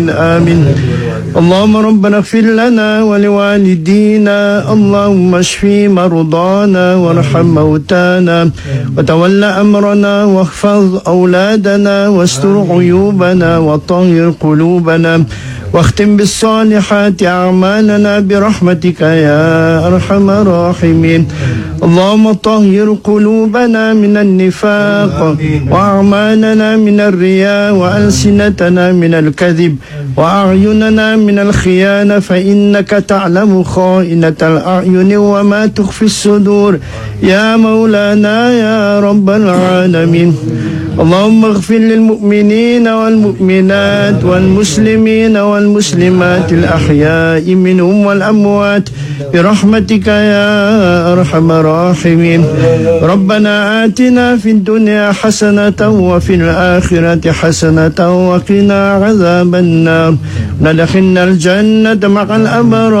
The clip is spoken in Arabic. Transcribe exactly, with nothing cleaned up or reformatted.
آمين. اللهم ربنا اغفر لنا ولوالدينا، اللهم اشف مرضانا وارحم موتانا وتول أمرنا واحفظ أولادنا واستر عيوبنا وطهر قلوبنا واختم بالصالحات أعمالنا برحمتك يا أرحم الراحمين. اللهم طهر قلوبنا من النفاق وأعمالنا من الرياء وألسنتنا من الكذب وأعيننا من الخيانة، فإنك تعلم خائنة الأعين وما تخفي الصدور يا مولانا يا رب العالمين. اللهم اغفر للمؤمنين والمؤمنات والمسلمين والمسلمات الأحياء منهم والأموات برحمتك يا أرحم الراحمين. ربنا آتنا في الدنيا حسنة وفي الآخرة حسنة وقنا عذاب النار، ندخلنا الجنة مع الأبرار.